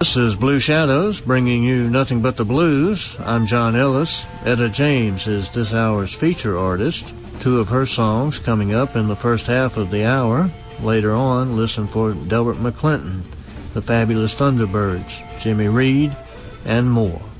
This is Blue Shadows, bringing you nothing but the blues. I'm John Ellis. Etta James is this hour's feature artist. Two of her songs coming up in the first half of the hour. Later on, listen for Delbert McClinton, the Fabulous Thunderbirds, Jimmy Reed, and more.